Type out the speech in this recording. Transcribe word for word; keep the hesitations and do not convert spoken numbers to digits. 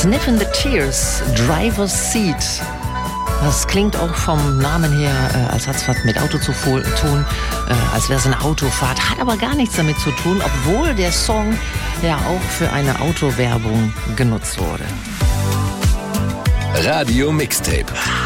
Sniffin' the Tears, Driver's Seat. Das klingt auch vom Namen her, äh, als hat es was mit Auto zu tun, äh, als wäre es eine Autofahrt, hat aber gar nichts damit zu tun, obwohl der Song ja auch für eine Autowerbung genutzt wurde. Radio Mixtape.